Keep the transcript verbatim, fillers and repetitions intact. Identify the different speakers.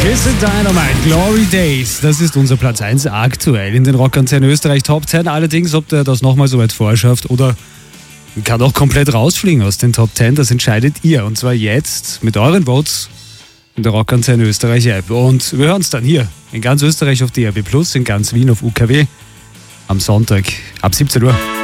Speaker 1: Kiss and Dynamite, Glory Days, das ist unser Platz eins aktuell in den Rockkonzernen Österreich Top zehn. Allerdings, ob der das nochmal so weit vorschafft oder kann auch komplett rausfliegen aus den Top zehn, das entscheidet ihr. Und zwar jetzt mit euren Votes in der Rockkonzerne Österreich App. Und wir hören uns dann hier in ganz Österreich auf D A B plus, in ganz Wien auf U K W am Sonntag ab siebzehn Uhr.